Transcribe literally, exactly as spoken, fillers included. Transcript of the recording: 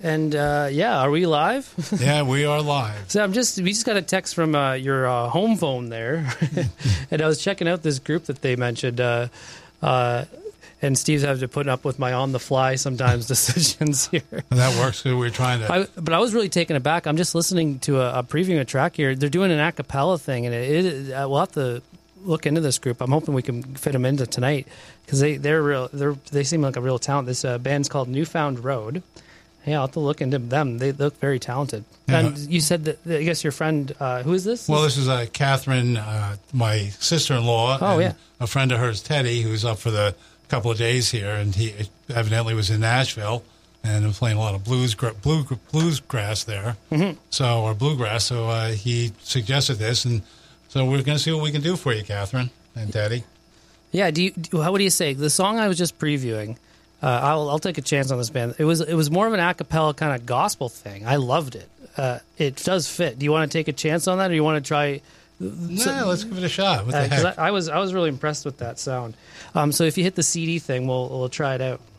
And uh, yeah, are we live? Yeah, we are live. So I'm just we just got a text from uh, your uh, home phone there, and I was checking out this group that they mentioned. Uh, uh, and Steve's having to put up with my on the fly sometimes decisions here. And that works because we're trying to. I, but I was really taken aback. I'm just listening to a, a previewing a track here. They're doing an a cappella thing, and it, it uh, we'll have to look into this group. I'm hoping we can fit them into tonight because they they're real. They're they seem like a real talent. This uh, band's called Newfound Road. Yeah, I'll have to look into them. They look very talented. Yeah. And you said that, I guess your friend, uh, who is this? Well, this is uh, Catherine, uh, my sister-in-law. Oh, and yeah. A friend of hers, Teddy, who's up for the couple of days here, and he evidently was in Nashville and was playing a lot of blues blue, bluegrass there. Mm-hmm. So, or bluegrass. So uh, he suggested this, and so we're going to see what we can do for you, Catherine and Teddy. Yeah, do you, do, how, what do you say? The song I was just previewing, Uh, I'll, I'll take a chance on this band. It was it was more of an a cappella kind of gospel thing. I loved it. Uh, it does fit. Do you want to take a chance on that, or do you want to try? No, so, let's give it a shot. What the uh, heck? I, I was I was really impressed with that sound. Um, so if you hit the C D thing, we'll we'll try it out.